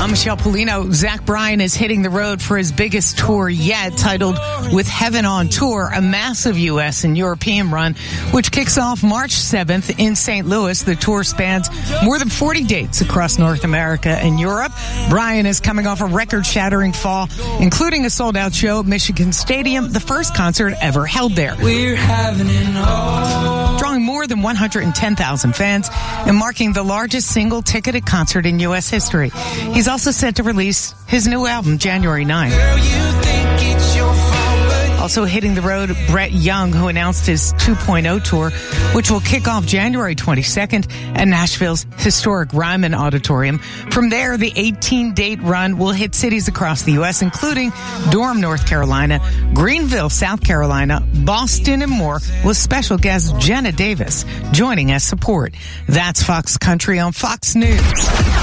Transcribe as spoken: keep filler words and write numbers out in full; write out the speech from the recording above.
I'm Michelle Polino. Zach Bryan is hitting the road for his biggest tour yet, titled With Heaven on Tour, a massive U S and European run, which kicks off March seventh in Saint Louis. The tour spans more than forty dates across North America and Europe. Bryan is coming off a record-shattering fall, including a sold-out show at Michigan Stadium, the first concert ever held there. We're having it all. Drawing more than one hundred ten thousand fans and marking the largest single-ticketed concert in U S history. He's also set to release his new album January ninth. Girl, you think it's your fault, but Also hitting the road, Brett Young, who announced his two point oh tour, which will kick off January twenty-second at Nashville's historic Ryman Auditorium. From there, the eighteen-date run will hit cities across the U S, including Durham, North Carolina, Greenville, South Carolina, Boston, and more, with special guest Jenna Davis joining as support. That's Fox Country on Fox News.